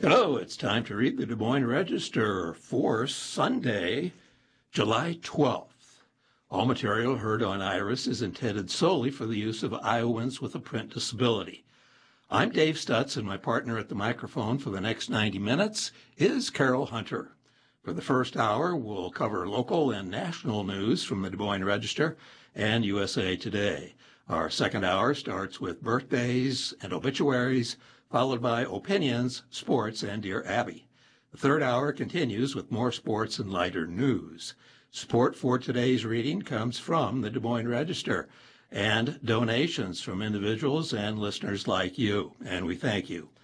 Hello, it's time to read the Des Moines Register for Sunday, July 12th. All material heard on Iris is intended solely for the use of Iowans with a print disability. I'm Dave Stutz, and my partner at the microphone for the next 90 minutes is Carol Hunter. For the first hour, we'll cover local and national news from the Des Moines Register and USA Today. Our second hour starts with birthdays and obituaries, followed by opinions, sports, and Dear Abby. The third hour continues with more sports and lighter news. Support for today's reading comes from the Des Moines Register and donations from individuals and listeners like you, and we thank you.